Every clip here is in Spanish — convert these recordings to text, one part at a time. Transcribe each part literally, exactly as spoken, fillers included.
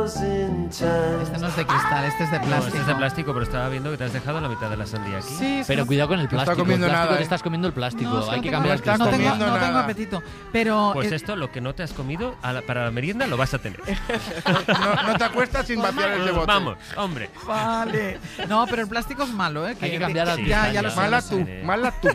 Este no es de cristal, este es de No, plástico. este es de plástico, pero estaba viendo que te has dejado la mitad de la sandía aquí. Sí, Pero no, cuidado con el plástico. estás comiendo el plástico nada, te ¿eh? estás comiendo el plástico. no, Hay solo que tengo- cambiar el estás no cristal. tengo, comiendo no tengo nada. apetito. Pero Pues eh, esto, lo que no te has comido, a la- para la merienda lo vas a tener. No, no te acuestas sin vaciar ese bote. Vamos, hombre. vale. No, pero el plástico es malo, ¿eh? Hay que cambiar al Ya, cristal, ya lo ya. sé. Mala lo sé. tú, mala tú.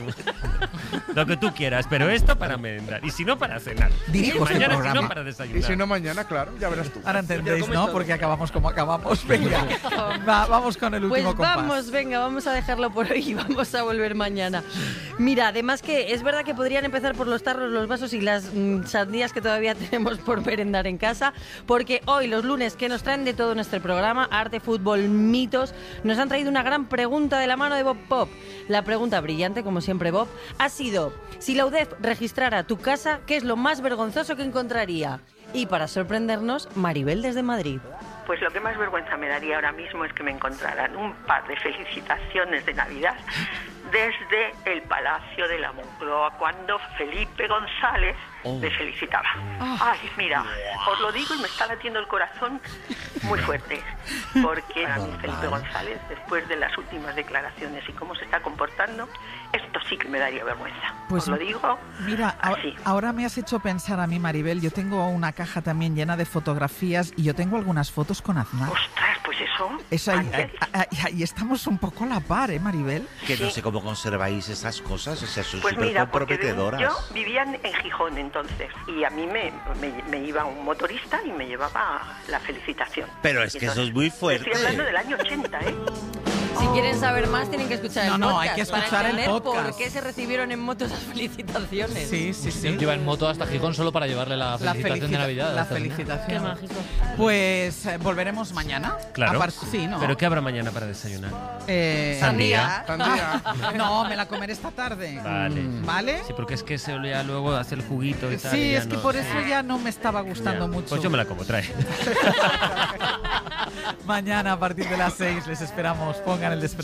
Lo que tú quieras, pero esto para merendar. Y si no, para cenar. Dirijo y este mañana, si programa. no, para Y desayunar. si no mañana, claro, ya verás tú. Ahora entendéis, ¿no? Porque acabamos como acabamos. Venga, va, vamos con el Pues último compás. vamos, venga, vamos a dejarlo por hoy y vamos a volver mañana. Mira, además que es verdad que podrían empezar por los tarros, los vasos y las mm, sandías que todavía tenemos por merendar en casa, porque hoy, los lunes, que nos traen de todo en este programa, arte, fútbol, mitos, nos han traído una gran pregunta de la mano de Bob Pop. La pregunta brillante, como siempre Bob, ha sido: si la U D E F registrara tu casa, ¿qué es lo más vergonzoso que encontraría? Y para sorprendernos, Maribel desde Madrid. Pues lo que más vergüenza me daría ahora mismo es que me encontraran un par de felicitaciones de Navidad desde el Palacio de la Moncloa, cuando Felipe González me felicitaba. Ay, mira, os lo digo y me está latiendo el corazón muy fuerte, porque para mí Felipe González, después de las últimas declaraciones y cómo se está comportando, esto sí que me daría vergüenza. Pues os lo digo Mira, a- así. ahora me has hecho pensar a mí, Maribel. Yo tengo una caja también llena de fotografías y yo tengo algunas fotos con Aznar. Ostras, pues eso... Eso ahí, Ángel, ahí- ahí- ahí estamos un poco a la par, ¿eh, Maribel? Que no Sí. sé cómo conserváis esas cosas, o sea, son Pues súper mira, porque comprometedoras. yo vivía en, en Gijón entonces y a mí me, me, me iba un motorista y me llevaba la felicitación. Pero es Y que eso entonces, es muy fuerte. Estoy hablando del año ochenta, ¿eh? Si quieren saber más, tienen que escuchar No, el no, podcast. hay que escuchar para el entender podcast. ¿Por qué se recibieron en moto esas felicitaciones? Sí, sí, sí. Lleva en moto hasta Gijón solo para llevarle la La, felicitación felicita- de Navidad. la hasta el final. felicitación. Qué mágico. Pues eh, volveremos mañana. Claro. A par- sí, ¿no? ¿Pero qué habrá mañana para desayunar? Eh, Sandía. Sandía. No, me la comeré esta tarde. Vale. ¿Vale? Sí, porque es que se ya luego hace el juguito y tal. Sí, y ya es que no- por eso ya no me estaba gustando Ya. mucho. Pues yo me la como, trae. Mañana a partir de las seis les esperamos. Pongan el despertador.